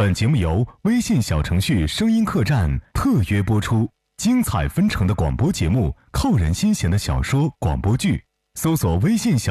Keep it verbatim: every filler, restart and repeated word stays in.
本节目由微信小程序声音客栈特约播出，精彩纷呈的广播节目，扣人心弦的小说广播剧，搜索微信小